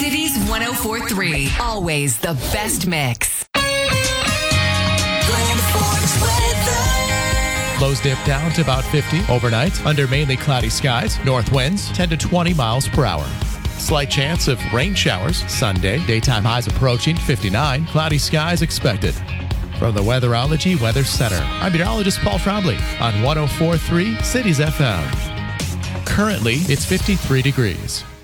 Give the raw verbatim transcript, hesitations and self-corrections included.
Cities one oh four point three. Always the best mix. Lows dip down to about fifty overnight under mainly cloudy skies. North winds ten to twenty miles per hour. Slight chance of rain showers Sunday. Daytime highs approaching fifty-nine. Cloudy skies expected. From the Weatherology Weather Center, I'm meteorologist Paul Trombley on one oh four point three Cities F M. Currently, it's fifty-three degrees.